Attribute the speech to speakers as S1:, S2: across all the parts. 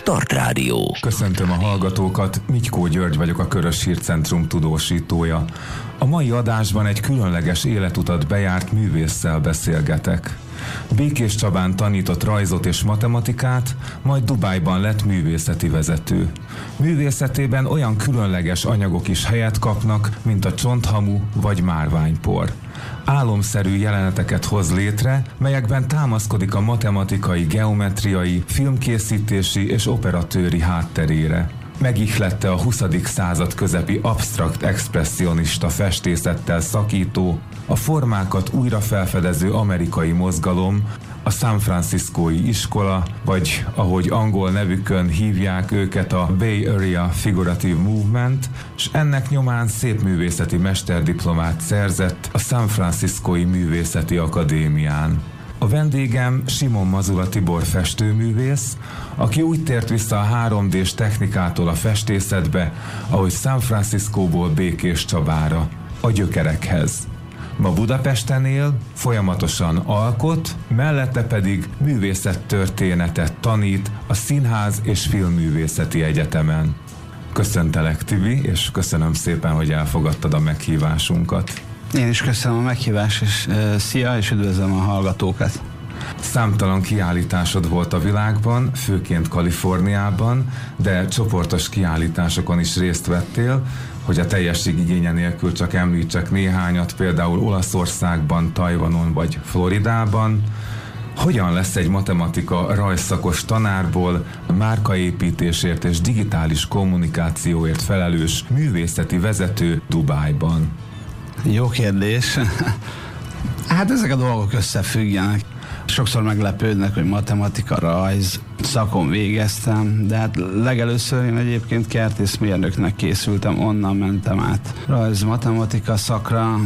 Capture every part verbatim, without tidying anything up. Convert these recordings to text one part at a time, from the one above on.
S1: Start Rádió.
S2: Köszöntöm a hallgatókat, Mitykó György vagyok, a Körös Hírcentrum tudósítója. A mai adásban egy különleges életutat bejárt művésszel beszélgetek. Békés Csabán tanított rajzot és matematikát, majd Dubájban lett művészeti vezető. Művészetében olyan különleges anyagok is helyet kapnak, mint a csonthamu vagy márványpor. Álomszerű jeleneteket hoz létre, melyekben támaszkodik a matematikai, geometriai, filmkészítési és operatőri hátterére. Megihlette a huszadik század közepi absztrakt expresszionista festészettel szakító, a formákat újra felfedező amerikai mozgalom, a San Franciscói iskola, vagy ahogy angol nevükön hívják őket, a Bay Area Figurative Movement, és ennek nyomán szépművészeti mesterdiplomát szerzett a San Franciscói Művészeti Akadémián. A vendégem Simon Mazula Tibor festőművész, aki úgy tért vissza a három dés technikától a festészetbe, ahogy San Franciscóból Békés Csabára, a gyökerekhez. Ma Budapesten él, folyamatosan alkot, mellette pedig művészettörténetet tanít a Színház és Filmművészeti Egyetemen. Köszöntelek, Tibi, és köszönöm szépen, hogy elfogadtad a meghívásunkat.
S3: Én is köszönöm a meghívást, és uh, szia, és üdvözlöm a hallgatókat.
S2: Számtalan kiállításod volt a világban, főként Kaliforniában, de csoportos kiállításokon is részt vettél, hogy a teljesség igénye nélkül csak említsek néhányat, például Olaszországban, Tajvanon vagy Floridában. Hogyan lesz egy matematika rajzszakos tanárból márkaépítésért és digitális kommunikációért felelős művészeti vezető Dubájban?
S3: Jó kérdés. Hát ezek a dolgok összefüggenek. Sokszor meglepődnek, hogy matematika, rajz szakon végeztem, de hát legelőször én egyébként kertészmérnöknek készültem, onnan mentem át rajz, matematika szakra.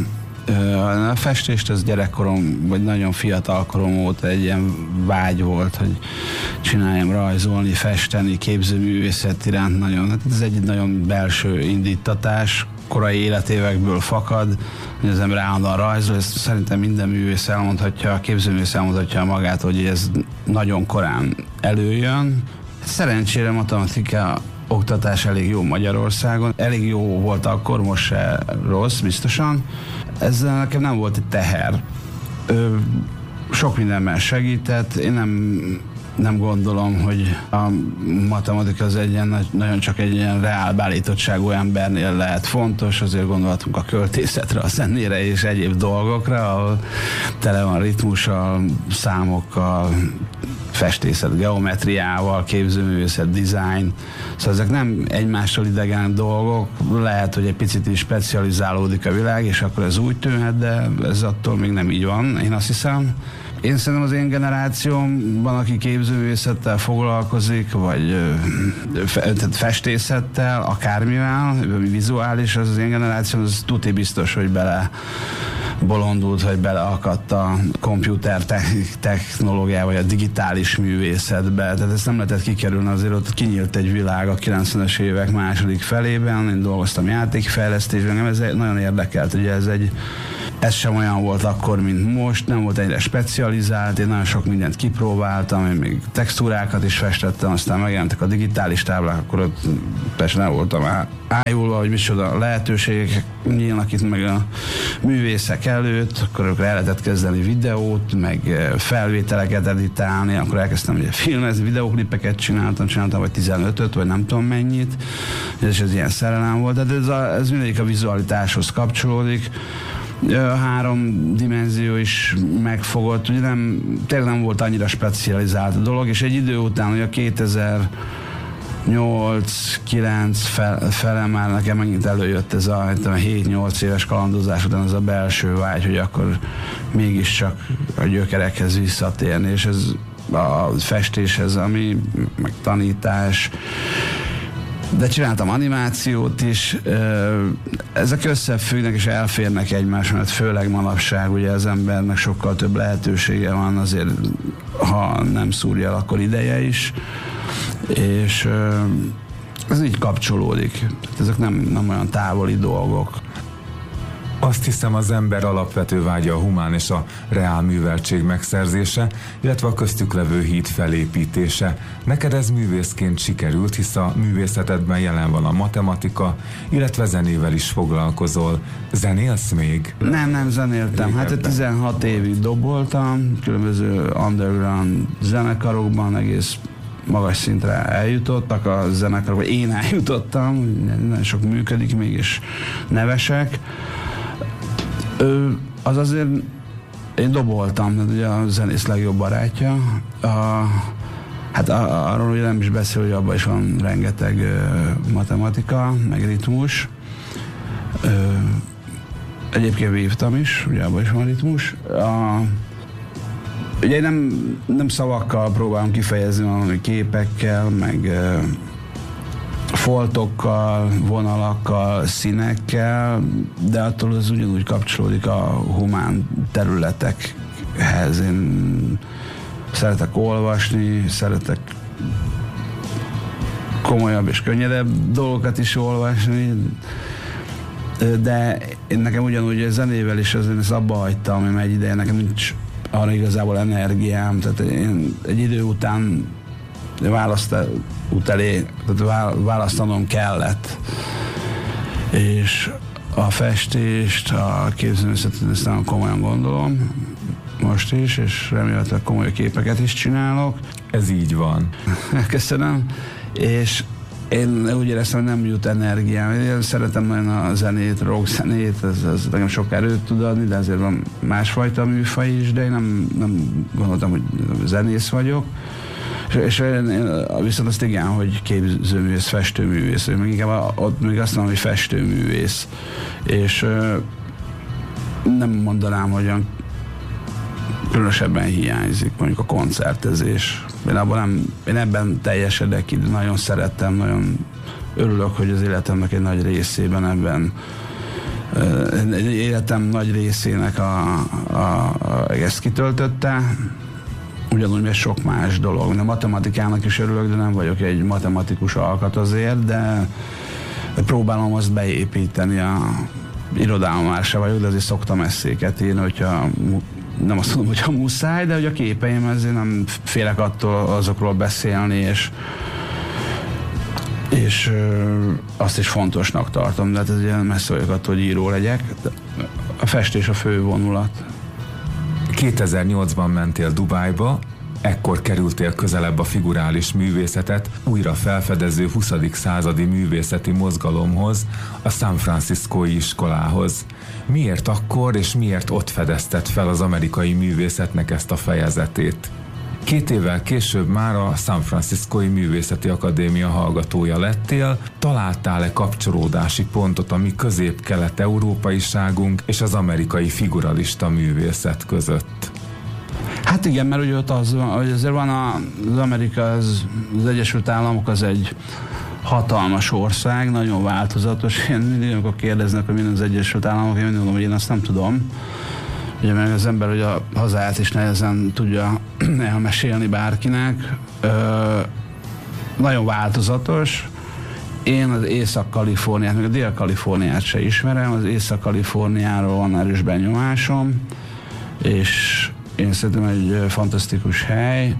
S3: A festést az gyerekkorom, vagy nagyon fiatal korom óta egy ilyen vágy volt, hogy csináljam rajzolni, festeni, képzőművészet iránt nagyon. Hát ez egy nagyon belső indítatás, korai életévekből fakad, hogy az ember állandóan rajzol, ezt szerintem minden művész elmondhatja, a képzőművész elmondhatja magát, hogy ez nagyon korán előjön. Szerencsére matematika oktatás elég jó Magyarországon, elég jó volt akkor, most se rossz, biztosan. Ezzel nekem nem volt egy teher. Ö, sok mindenben segített, én nem, nem gondolom, hogy a matematika az egy ilyen, nagyon csak egy ilyen reál beállítottságú embernél lehet fontos, azért gondolhatunk a költészetre, a zenére és egyéb dolgokra, ahol tele van ritmussal, számokkal, festészet, geometriával, képzőművészet, design. Szóval ezek nem egymástól idegen dolgok, lehet, hogy egy picit is specializálódik a világ, és akkor ez úgy tűnhet, de ez attól még nem így van, én azt hiszem. Én szerintem az én generációmban, aki képzőművészettel foglalkozik, vagy festészettel, akármivel, vizuális, az az én generációm, az tuti biztos, hogy bele bolondult, hogy beleakadt a komputer technológia, vagy a digitális művészetbe. Tehát ezt nem lehetett kikerülni, azért ott kinyílt egy világ a kilencvenes évek második felében, én dolgoztam játékfejlesztésben, nem, ez nagyon érdekelt, ugye ez egy Ez sem olyan volt akkor, mint most, nem volt egyre specializált, én nagyon sok mindent kipróbáltam, én még textúrákat is festettem, aztán megjelentek a digitális táblák, akkor ott persze nem voltam ájulva, hogy micsoda lehetőségek nyílnak itt meg a művészek előtt, akkor el lehetett kezdeni videót, meg felvételeket editálni, akkor elkezdtem ugye filmezni, videóklipeket csináltam, csináltam vagy tizenötöt, vagy nem tudom mennyit, és ez ilyen szerelem volt, de ez, a, ez mindegyik a vizualitáshoz kapcsolódik. A három dimenzió is megfogott, ugye nem, tényleg nem volt annyira specializált a dolog, és egy idő után, hogy a kétezer-nyolc kilenc fel, fele már nekem megint előjött ez a hét-nyolc éves kalandozás után az a belső vágy, hogy akkor mégiscsak a gyökerekhez visszatérni, és ez a festéshez, ami meg tanítás, de csináltam animációt is, ezek összefüggnek és elférnek egymásra, mert főleg manapság ugye az embernek sokkal több lehetősége van, azért ha nem szúrja el, akkor ideje is, és ez így kapcsolódik. Ezek nem, nem olyan távoli dolgok.
S2: Azt hiszem, az ember alapvető vágya a humán és a reál műveltség megszerzése, illetve a köztük levő híd felépítése. Neked ez művészként sikerült, hisz a művészetedben jelen van a matematika, illetve zenével is foglalkozol. Zenélsz még?
S3: Nem, nem zenéltem. Hát tizenhat évig doboltam, különböző underground zenekarokban, egész magas szintre eljutottak a zenekarok, vagy én eljutottam, nagyon sok működik még, és nevesek. Ő, az azért, én doboltam, de ugye a zenész legjobb barátja. A, hát a, arról ugye nem is beszél, hogy abban is van rengeteg uh, matematika, meg ritmus. Uh, egyébként vívtam is, ugye abban is van ritmus. A, ugye én nem, nem szavakkal próbálom kifejezni, hanem képekkel, meg uh, foltokkal, vonalakkal, színekkel, de attól az ugyanúgy kapcsolódik a humán területekhez. Én szeretek olvasni, szeretek komolyabb és könnyedebb dolgokat is olvasni, de én nekem ugyanúgy a zenével is azért ezt abba hagytam, mert egy ideje nekem nincs arra igazából energiám, tehát én egy idő után választ út elé, tehát választanom kellett. És a festést, a képzőművészetet ezt nagyon komolyan gondolom most is, és remélhetőleg komoly képeket is csinálok.
S2: Ez így van.
S3: Köszönöm. És én úgy éreztem, hogy nem jut energiám. Én szeretem nagyon a zenét, rock zenét, ez, ez nekem sok erőt tud adni, de azért van másfajta műfaj is, de én nem, nem gondoltam, hogy zenész vagyok. És, és viszont azt igen, hogy képzőművész, festőművész, meg inkább ott még azt mondom, hogy festőművész. És nem mondanám, hogy olyan különösebben hiányzik mondjuk a koncertezés. Én, abban nem, én ebben teljesedek, nagyon szerettem, nagyon örülök, hogy az életemnek egy nagy részében ebben, egy életem nagy részének a, a, a, ezt kitöltötte. Ugyanúgy, mert sok más dolog. A matematikának is örülök, de nem vagyok egy matematikus alkat azért, de próbálom azt beépíteni. A irodában már se vagyok, de azért szoktam eszéket írni, hogyha nem azt mondom, hogyha muszáj, de hogy a képeim ezért nem félek attól azokról beszélni, és és ö, azt is fontosnak tartom, de hát ez ilyen messze vagyok attól, hogy író legyek. A festés a fő vonulat.
S2: kétezer-nyolcban mentél Dubájba, ekkor kerültél közelebb a figurális művészetet újra felfedező huszadik századi művészeti mozgalomhoz, a San Franciscói iskolához. Miért akkor és miért ott fedezted fel az amerikai művészetnek ezt a fejezetét? Két évvel később már a San Franciscói Művészeti Akadémia hallgatója lettél. Találtál-e kapcsolódási pontot a mi közép-kelet-európaiságunk és az amerikai figuralista művészet között?
S3: Hát igen, mert ugye ott az, hogy azért van a, az Amerika, az, az Egyesült Államok az egy hatalmas ország, nagyon változatos. Én mindig, amikor kérdeznek, hogy minden az Egyesült Államok, én mindig mondom, hogy én azt nem tudom. Ugye meg az ember hogy a hazáját is nehezen tudja elmesélni bárkinek. Ö, nagyon változatos. Én az Észak-Kaliforniát, meg a Dél-Kaliforniát se ismerem, az Észak-Kaliforniáról van erős benyomásom, és én szerintem egy fantasztikus hely,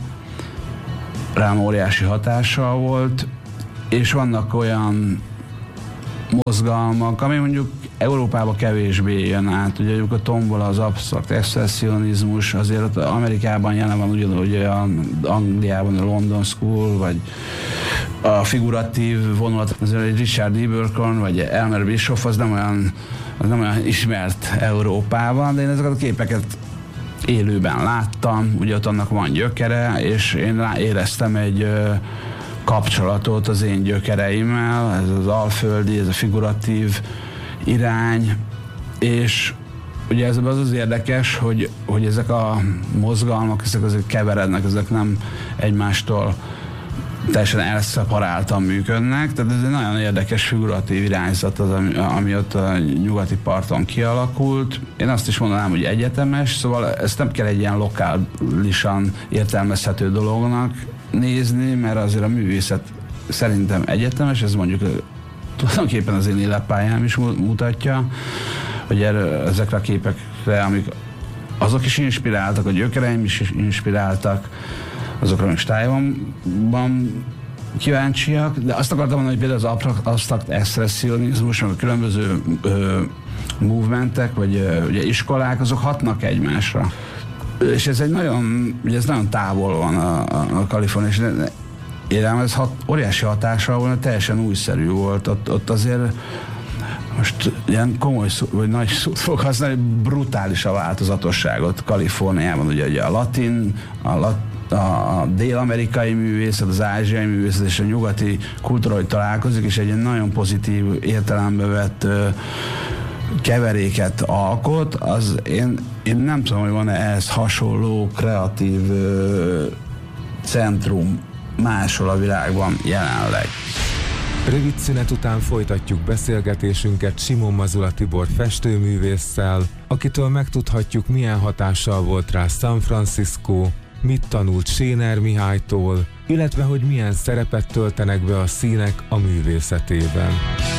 S3: rám óriási hatással volt, és vannak olyan mozgalmak, ami mondjuk Európába kevésbé jön át. Ugye a tombol az absztrakt expressionizmus, azért Amerikában jelen van ugyanúgy a Angliában a London School, vagy a figuratív vonulat, azért egy Richard Iberkorn, vagy Elmer Bischoff, az nem olyan, az nem olyan ismert Európában, de én ezeket a képeket élőben láttam, ugye ott annak van gyökere, és én éreztem egy ö, kapcsolatot az én gyökereimmel, ez az alföldi, ez a figuratív irány, és ugye ez az az érdekes, hogy, hogy ezek a mozgalmak, ezek azért keverednek, ezek nem egymástól teljesen elszeparáltan működnek, tehát ez egy nagyon érdekes figuratív irányzat az, ami, ami ott a nyugati parton kialakult. Én azt is mondanám, hogy egyetemes, szóval ezt nem kell egy ilyen lokálisan értelmezhető dolognak nézni, mert azért a művészet szerintem egyetemes, ez mondjuk tulajdonképpen az én életpályám is mutatja, hogy erre, ezekre a képekre, amik azok is inspiráltak, a gyökereim is inspiráltak, azokra még Tájvanban kíváncsiak, de azt akartam mondani, hogy például az absztrakt expresszionizmus, meg a különböző ö, movementek, vagy ö, ugye iskolák, azok hatnak egymásra. És ez egy nagyon, ugye ez nagyon távol van a, a, a Kalifornia, és én rám ez hat, óriási hatással volt, teljesen újszerű volt. Ott, ott azért most ilyen komoly szó, vagy nagy szót fog használni, brutális a változatosságot Kaliforniában, ugye, ugye a latin, a, lat, a dél-amerikai művészet, az ázsiai művészet és a nyugati kultúra, hogy találkozik, és egy ilyen nagyon pozitív értelembe vett ö, keveréket alkot, az én, én nem tudom, hogy van-e ehhez hasonló kreatív ö, centrum máshol a világban jelenleg.
S2: Rövid szünet után folytatjuk beszélgetésünket Simon Mazula Tibor festőművésszel, akitől megtudhatjuk, milyen hatással volt rá San Francisco, mit tanult Séner Mihálytól, illetve hogy milyen szerepet töltenek be a színek a művészetében.